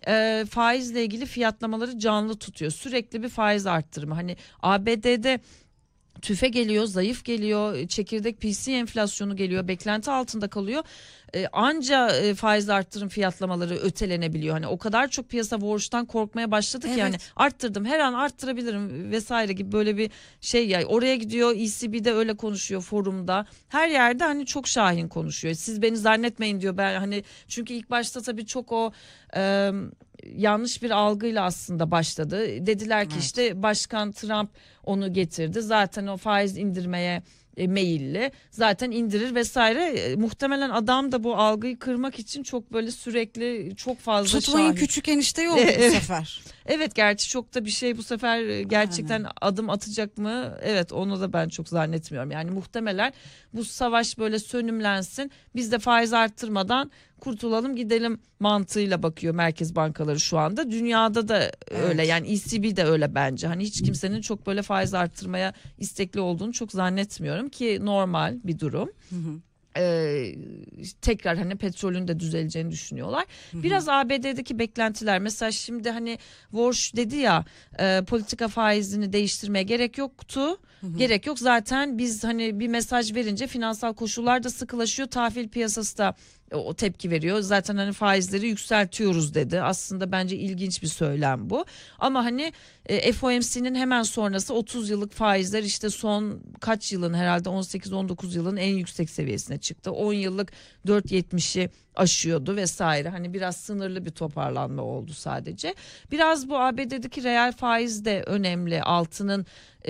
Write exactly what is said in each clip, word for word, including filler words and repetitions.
e, faizle ilgili fiyatlamaları canlı tutuyor. Sürekli bir faiz arttırımı. Hani A B D'de tüfe geliyor, zayıf geliyor, çekirdek P C enflasyonu geliyor, beklenti altında kalıyor. Ee, anca e, faiz arttırım fiyatlamaları ötelenebiliyor. Hani o kadar çok piyasa borçtan korkmaya başladı ki Evet. yani arttırdım, her an arttırabilirim vesaire gibi böyle bir şey ya. Oraya gidiyor, E C B'de öyle konuşuyor forumda. Her yerde hani çok şahin konuşuyor. Siz beni zannetmeyin diyor. Ben hani çünkü ilk başta tabii çok o e, yanlış bir algıyla aslında başladı. Dediler ki Evet. işte Başkan Trump onu getirdi. Zaten o faiz indirmeye e, meyilli. Zaten indirir vesaire. E, muhtemelen adam da bu algıyı kırmak için çok böyle sürekli çok fazla Tutmayın şahit. küçük enişte oldu bu Evet. sefer. Evet, gerçi çok da bir şey bu sefer e, gerçekten Aynen. adım atacak mı? Evet, onu da ben çok zannetmiyorum. Yani muhtemelen bu savaş böyle sönümlensin. Biz de faiz arttırmadan kurtulalım gidelim mantığıyla bakıyor merkez bankaları şu anda. Dünyada da öyle, Evet. yani E C B de öyle bence. Hani hiç kimsenin çok böyle faiz arttırmaya istekli olduğunu çok zannetmiyorum ki normal bir durum. Hı hı. Ee, tekrar hani petrolün de düzeleceğini düşünüyorlar. Biraz A B D'deki beklentiler, mesela şimdi hani Walsh dedi ya, e, politika faizini değiştirmeye gerek yoktu. Gerek yok zaten, biz hani bir mesaj verince finansal koşullar da sıkılaşıyor, tahvil piyasası da o o tepki veriyor. Zaten hani faizleri yükseltiyoruz dedi. Aslında bence ilginç bir söylem bu. Ama hani e, F O M C'nin hemen sonrası otuz yıllık faizler işte son kaç yılın, herhalde on sekiz on dokuz yılın en yüksek seviyesine çıktı. on yıllık dört yetmişi aşıyordu vesaire. Hani biraz sınırlı bir toparlanma oldu sadece. Biraz bu A B D'deki reel faiz de önemli. Altının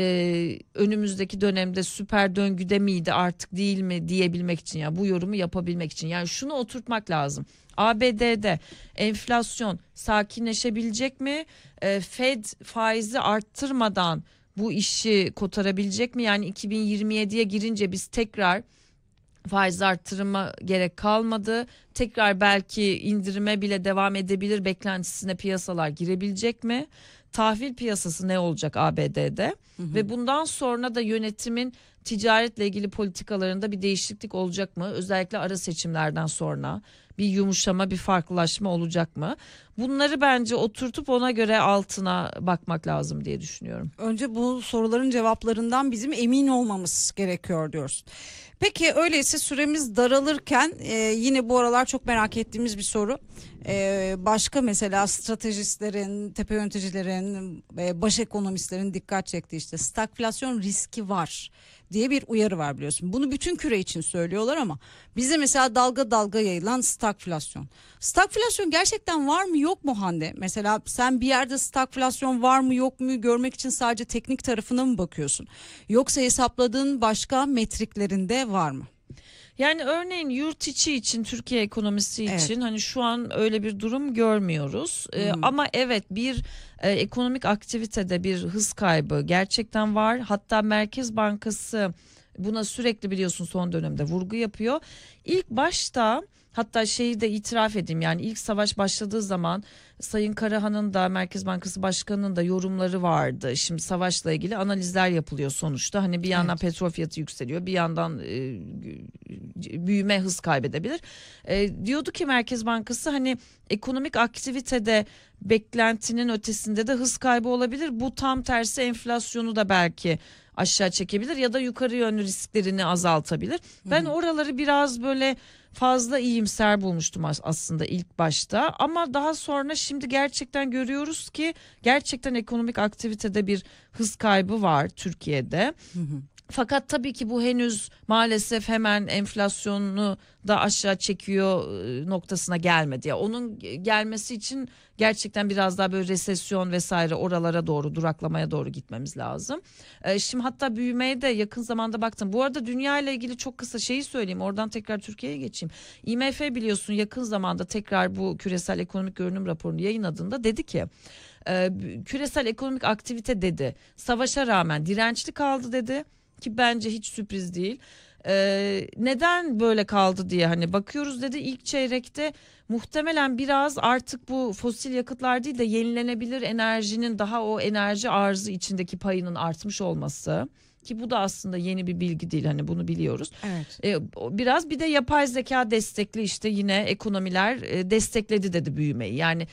e, önümüzdeki dönemde süper döngüde miydi artık değil mi diyebilmek için, ya bu yorumu yapabilmek için. Yani şunu oturtmak lazım. A B D'de enflasyon sakinleşebilecek mi? E, Fed faizi arttırmadan bu işi kotarabilecek mi? Yani iki bin yirmi yediye girince biz tekrar faiz arttırıma gerek kalmadı. Tekrar belki indirime bile devam edebilir beklentisine piyasalar girebilecek mi? Tahvil piyasası ne olacak A B D'de? Ve bundan sonra da yönetimin ticaretle ilgili politikalarında bir değişiklik olacak mı? Özellikle ara seçimlerden sonra bir yumuşama, bir farklılaşma olacak mı? Bunları bence oturtup ona göre altına bakmak lazım diye düşünüyorum. Önce bu soruların cevaplarından bizim emin olmamız gerekiyor diyoruz. Peki öyleyse süremiz daralırken e, yine bu aralar çok merak ettiğimiz bir soru. E, başka mesela stratejistlerin, tepe yöneticilerin, e, baş ekonomistlerin dikkat çektiği işte stagflasyon riski var diye bir uyarı var biliyorsun. Bunu bütün küre için söylüyorlar ama bize mesela dalga dalga yayılan stagflasyon. Stagflasyon gerçekten var mı yok mu Hande? Mesela sen bir yerde stagflasyon var mı yok mu görmek için sadece teknik tarafına mı bakıyorsun? Yoksa hesapladığın başka metriklerinde var mı? Yani örneğin yurt içi için, Türkiye ekonomisi Evet. için hani şu an öyle bir durum görmüyoruz. Ee, ama evet, bir e, ekonomik aktivitede bir hız kaybı gerçekten var. Hatta Merkez Bankası buna sürekli, biliyorsun, son dönemde vurgu yapıyor. İlk başta, hatta şeyi de itiraf edeyim, yani ilk savaş başladığı zaman Sayın Karahan'ın da Merkez Bankası Başkanı'nın da yorumları vardı. Şimdi savaşla ilgili analizler yapılıyor sonuçta. Hani bir yandan Evet. petrol fiyatı yükseliyor, bir yandan e, büyüme hız kaybedebilir. E, diyordu ki Merkez Bankası hani ekonomik aktivitede beklentinin ötesinde de hız kaybı olabilir. Bu tam tersi enflasyonu da belki aşağı çekebilir ya da yukarı yönlü risklerini azaltabilir. Ben oraları biraz böyle fazla iyimser bulmuştum aslında ilk başta, ama daha sonra şimdi gerçekten görüyoruz ki gerçekten ekonomik aktivitede bir hız kaybı var Türkiye'de. Fakat tabii ki bu henüz maalesef hemen enflasyonu da aşağı çekiyor e, noktasına gelmedi. Ya onun gelmesi için gerçekten biraz daha böyle resesyon vesaire, oralara doğru, duraklamaya doğru gitmemiz lazım. E, şimdi hatta büyümeye de yakın zamanda baktım. Bu arada dünya ile ilgili çok kısa şeyi söyleyeyim. Oradan tekrar Türkiye'ye geçeyim. I M F biliyorsun yakın zamanda tekrar bu küresel ekonomik görünüm raporunu yayınladığında dedi ki e, küresel ekonomik aktivite dedi savaşa rağmen dirençli kaldı dedi. Ki bence hiç sürpriz değil. Ee, neden böyle kaldı diye hani bakıyoruz dedi. İlk çeyrekte muhtemelen biraz artık bu fosil yakıtlar değil de yenilenebilir enerjinin, daha o enerji arzı içindeki payının artmış olması. Ki bu da aslında yeni bir bilgi değil, hani bunu biliyoruz. Evet. Ee, biraz bir de yapay zeka destekli işte yine ekonomiler e, destekledi dedi büyümeyi. Yani